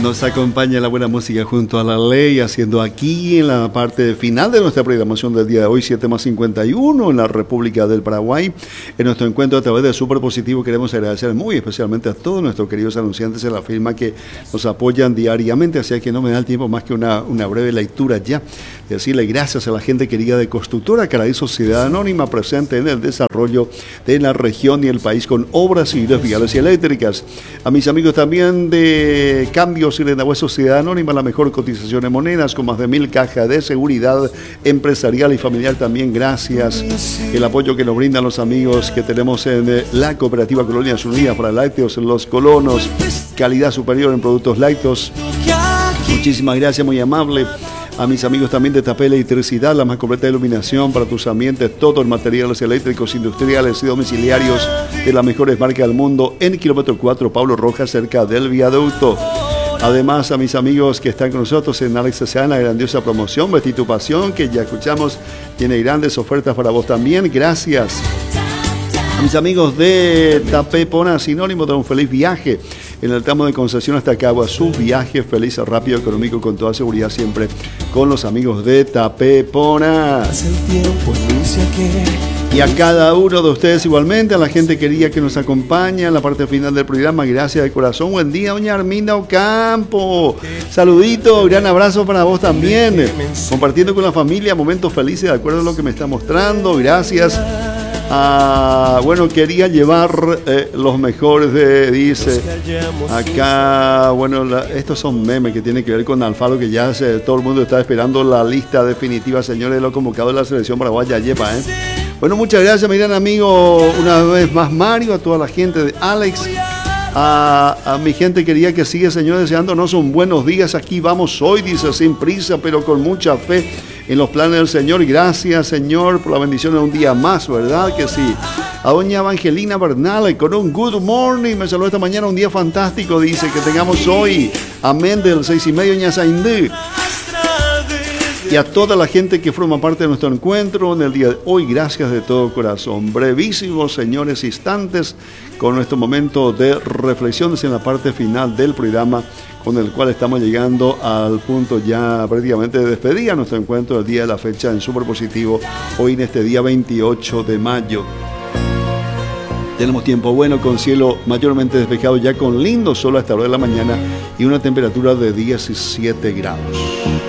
Nos acompaña la buena música junto a la ley, haciendo aquí en la parte final de nuestra programación del día de hoy, 7:51 en la República del Paraguay. En nuestro encuentro a través de Super Positivo queremos agradecer muy especialmente a todos nuestros queridos anunciantes en la firma que nos apoyan diariamente, así que no me da el tiempo más que una breve lectura ya. Decirle gracias a la gente querida de Constructora Caraí, Sociedad Anónima, presente en el desarrollo de la región y el país con obras civiles, viales y eléctricas. A mis amigos también de Cambios y Renaway, Sociedad Anónima, la mejor cotización en monedas, con más de 1000 cajas de seguridad empresarial y familiar también. Gracias. El apoyo que nos brindan los amigos que tenemos en la Cooperativa Colonias Unidas para Lácteos en Los Colonos. Calidad superior en productos lácteos. Muchísimas gracias, muy amable. A mis amigos también de Tapé Electricidad, la más completa iluminación para tus ambientes, todos los materiales eléctricos, industriales y domiciliarios de las mejores marcas del mundo en kilómetro 4, Pablo Rojas, cerca del viaducto. Además, a mis amigos que están con nosotros en Alex S.A., la grandiosa promoción Vestir tu Pasión, que ya escuchamos, tiene grandes ofertas para vos también. Gracias. A mis amigos de Tapé Pona, sinónimo de un feliz viaje en el tramo de Concesión hasta Caguazú. Viaje feliz, rápido, económico, con toda seguridad, siempre con los amigos de Tapé Pona. Y a cada uno de ustedes igualmente, a la gente querida que nos acompaña en la parte final del programa, gracias de corazón. Buen día, doña Arminda Ocampo. Saludito, gran abrazo para vos también. Compartiendo con la familia momentos felices de acuerdo a lo que me está mostrando. Gracias. Bueno, quería llevar los mejores dice acá, bueno, estos son memes que tienen que ver con Alfaro, que ya todo el mundo está esperando la lista definitiva, señores, de los convocados de la selección paraguaya. Yepa, Bueno, muchas gracias, mi gran amigo, una vez más Mario, a toda la gente de Alex, a mi gente querida que sigue, señor, deseándonos un buenos días. Aquí vamos hoy, dice, sin prisa, pero con mucha fe en los planes del Señor. Gracias, Señor, por la bendición de un día más, ¿verdad que sí? A doña Evangelina Bernal, con un good morning, me saludó esta mañana, un día fantástico, dice, que tengamos hoy. Amén, del 6:30, doña Saindé. Y a toda la gente que forma parte de nuestro encuentro en el día de hoy, gracias de todo corazón. Brevísimos, señores, instantes con nuestro momento de reflexiones en la parte final del programa, con el cual estamos llegando al punto ya prácticamente de despedida nuestro encuentro del día de la fecha en Super Positivo, hoy en este día 28 de mayo. Tenemos tiempo bueno, con cielo mayormente despejado, ya con lindo sol a esta hora de la mañana y una temperatura de 17 grados.